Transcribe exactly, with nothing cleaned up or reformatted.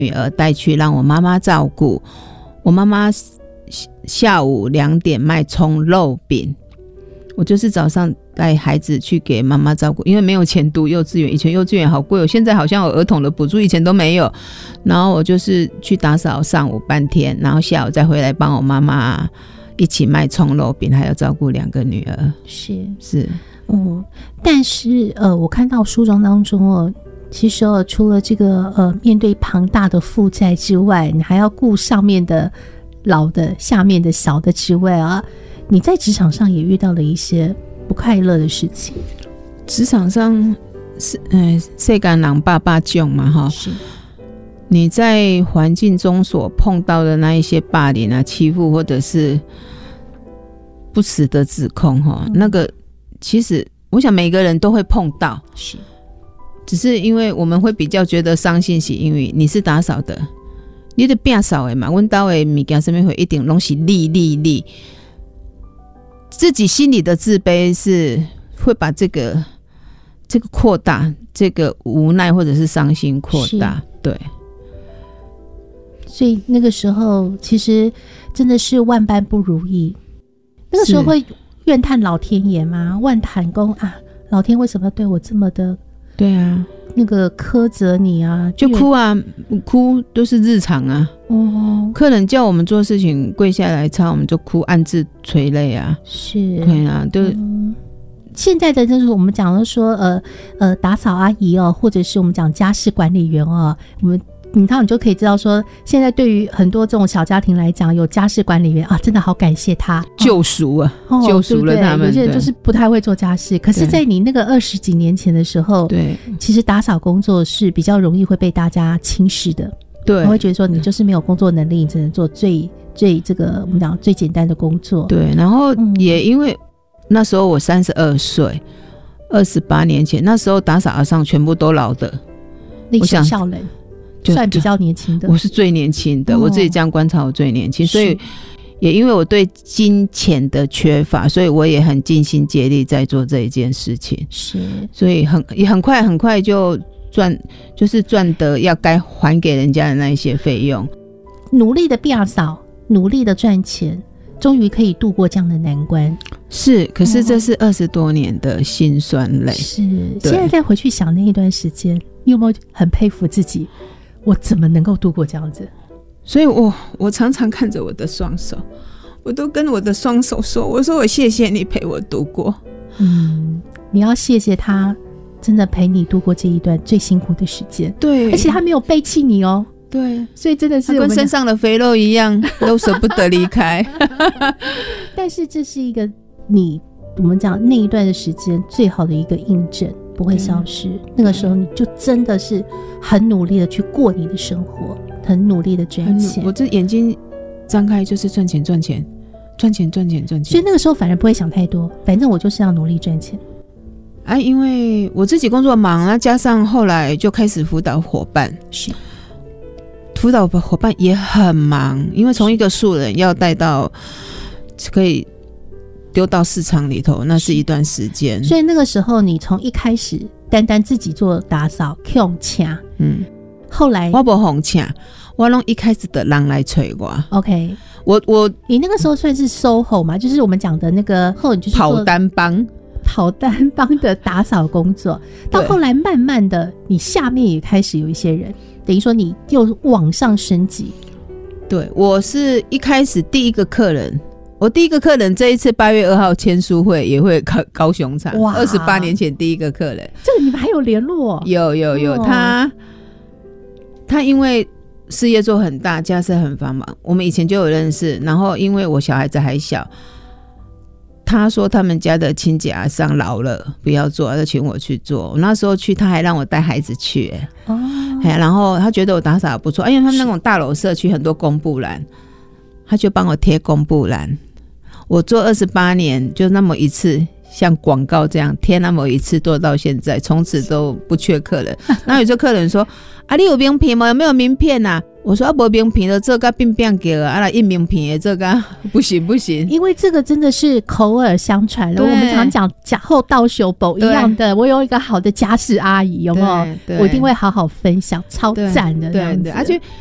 女儿带去让我妈妈照顾。我妈妈下午两点卖葱肉饼，我就是早上带孩子去给妈妈照顾，因为没有钱读幼稚园，以前幼稚园好贵哦，现在好像有儿童的补助，以前都没有。然后我就是去打扫上午半天，然后下午再回来帮我妈妈一起卖葱肉饼，还要照顾两个女儿。 是是， 嗯，但是呃，我看到书中当中哦，其实哦，除了这个呃面对庞大的负债之外，你还要顾上面的老的、下面的小的之外啊，你在职场上也遇到了一些不快乐的事情。 职场上是嗯，世间人百百种嘛哈。 是。 你在环境中所碰到的那一些霸凌啊、欺负或者是不实的指控哈、嗯，那个其实我想每个人都会碰到， 是。 只是因为我们会比较觉得伤心，是因为你是打扫的，你的变少的嘛，阮家的物件上面会一定拢是利利利，自己心里的自卑是会把这个这个扩大，这个无奈或者是伤心扩大，对。 所以那个时候其实真的是万般不如意，那个时候会怨叹老天爷吗？万叹公啊，老天为什么对我这么的？ 对啊， 那个苛责你啊， 就哭啊，哭都是日常啊。哦，客人叫我们做事情，跪下来擦，我们就哭，暗自垂泪啊。 是， 对啊，对。 嗯，现在的就是我们讲的说，呃呃，打扫阿姨哦，或者是我们讲家事管理员哦，我们。你看，你就可以知道说，现在对于很多这种小家庭来讲，有家事管理员啊，真的好感谢他， 救赎啊， 哦、 救赎了他们。 有些人就是不太会做家事，可是，在你那个二十几年前的时候， 对， 其实打扫工作是比较容易会被大家轻视的， 对， 他会觉得说你就是没有工作能力，你只能做最最这个我们讲最简单的工作。 对，然后也因为那时候我三十二岁，二十八年前，那时候打扫阿桑全部都老的， 我想笑人。算比较年轻的， 我是最年轻的、哦、我自己这样观察我最年轻，所以也因为我对金钱的缺乏，所以我也很尽心竭力在做这一件事情， 是， 所以很也很快很快就赚，就是赚得要该还给人家的那一些费用， 努力的打扫，努力的赚钱，终于可以度过这样的难关。 是，可是这是二十多年的辛酸泪、哦、 是，现在再回去想那一段时间，你有没有很佩服自己，我怎么能够度过这样子？ 所以我我常常看着我的双手，我都跟我的双手说，我说我谢谢你陪我度过。 嗯，你要谢谢他真的陪你度过这一段最辛苦的时间。 对， 而且他没有背弃你哦。 对， 所以真的是跟身上的肥肉一样，都舍不得离开。 但是这是一个你我们讲那一段的时间最好的一个印证，不会消失。那个时候你就真的是很努力的去过你的生活，很努力的赚钱。 我这眼睛张开就是赚钱赚钱赚钱赚钱赚钱， 所以那个时候反而不会想太多，反正我就是要努力赚钱。 啊，因为我自己工作忙，那加上后来就开始辅导伙伴， 是辅导伙伴也很忙，因为从一个素人要带到可以丢到市场里头，那是一段时间。 所以那个时候你从一开始单单自己做打扫用请， 嗯， 后来我不哄请，我让一开始的人来催我。 OK， 我我你那个时候算是 S O H O 嘛，就是我们讲的那个后你就是跑单帮跑单帮的打扫工作，到后来慢慢的你下面也开始有一些人，等于说你又往上升级。 对，我是一开始第一个客人，我第一个客人这一次八月二号签书会也会高高雄场，二十八年前第一个客人， 这个你们还有联络、哦？ 有有有，哦、他他因为事业做很大，家事很繁忙，我们以前就有认识，然后因为我小孩子还小，他说他们家的亲家上老了不要做，就请我去做。我那时候去他还让我带孩子去、欸哦、然后他觉得我打扫不错，因为他们那种大楼社区很多公布栏，他就帮我贴公布栏。我做二十八年就那么一次像广告这样贴那么一次做到现在，从此都不缺客人。然后有时候客人说啊，你有名片吗？有没有名片啊？我说啊，没名片的这个变变给了，啊来印名片的这个不行不行， 因为这个真的是口耳相传了。我们常讲假后到修补一样的，我有一个好的家事阿姨，有没有？我一定会好好分享，超赞的。 对对，而且